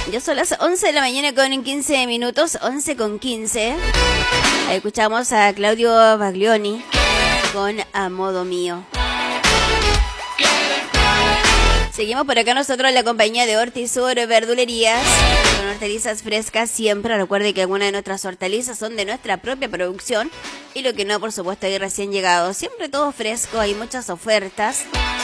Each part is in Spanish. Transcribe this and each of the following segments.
Ya son las 11 de la mañana con 15 minutos, 11 con 15. Escuchamos a Claudio Baglioni con A Modo Mío. Seguimos por acá nosotros en la compañía de Hortisur Verdulerías, con hortalizas frescas siempre. Recuerde que algunas de nuestras hortalizas son de nuestra propia producción y lo que no, por supuesto, hay recién llegado. Siempre todo fresco, hay muchas ofertas.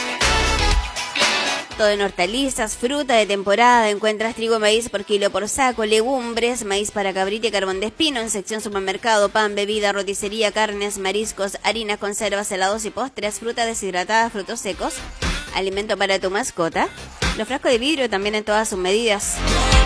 Todo en hortalizas, fruta de temporada, encuentras trigo, maíz por kilo por saco, legumbres, maíz para cabrita y carbón de espino, en sección supermercado, pan, bebida, roticería, carnes, mariscos, harinas, conservas, helados y postres, fruta deshidratada, frutos secos, alimento para tu mascota, los frascos de vidrio también en todas sus medidas.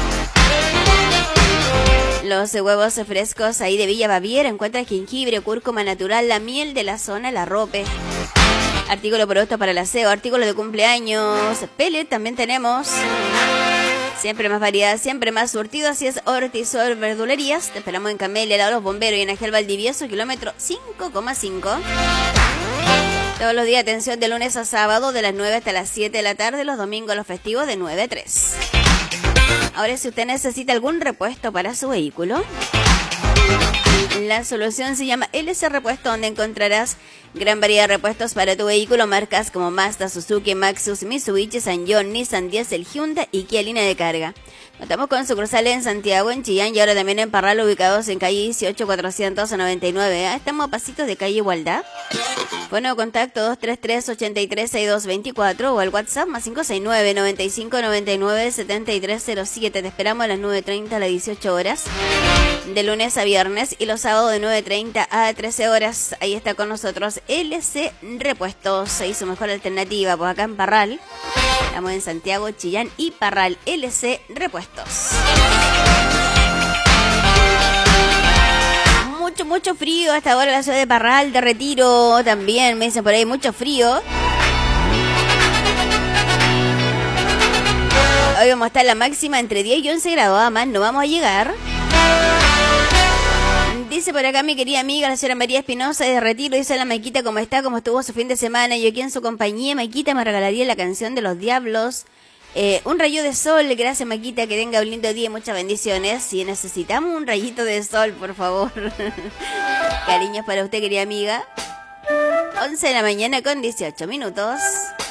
Los huevos frescos ahí de Villa Baviera, encuentras jengibre, cúrcuma natural, la miel de la zona, la rope. Artículo producto para el aseo, artículos de cumpleaños, pellet también tenemos. Siempre más variedad, siempre más surtido, así es Hortisur Verdulerías. Te esperamos en Camelia, Los Bomberos y en Ángel Valdivieso, kilómetro 5,5. Todos los días, atención, de lunes a sábado, de las 9 hasta las 7 de la tarde, los domingos, los festivos, de 9 a 3. Ahora, si usted necesita algún repuesto para su vehículo, la solución se llama LC Repuesto, donde encontrarás gran variedad de repuestos para tu vehículo, marcas como Mazda, Suzuki, Maxus, Mitsubishi, Sanyong, Nissan, Diesel, Hyundai y Kia línea de carga. Contamos con sucursales en Santiago, en Chillán y ahora también en Parral, ubicados en calle 18,499. Estamos a pasitos de calle Igualdad. Bueno, contacto 233-836224 o al WhatsApp más 569-9599-7307. Te esperamos a las 9:30 a las 18 horas, de lunes a viernes, y los sábados de 9:30 a 13 horas. Ahí está con nosotros LC Repuestos, se hizo mejor alternativa, pues acá en Parral. Estamos en Santiago, Chillán y Parral. LC Repuestos. Mucho frío hasta ahora en la ciudad de Parral, de Retiro también, me dicen por ahí, mucho frío. Hoy vamos a estar la máxima entre 10 y 11 grados, a más no vamos a llegar. Dice por acá mi querida amiga, la señora María Espinosa de Retiro, dice: la Maquita, ¿cómo está? ¿Cómo estuvo su fin de semana? Yo aquí en su compañía. Maquita, me regalaría la canción de Los Diablos, un rayo de sol. Gracias, Maquita, que tenga un lindo día y muchas bendiciones. Si necesitamos un rayito de sol, por favor. Cariños para usted, querida amiga. 11 de la mañana con 18 minutos.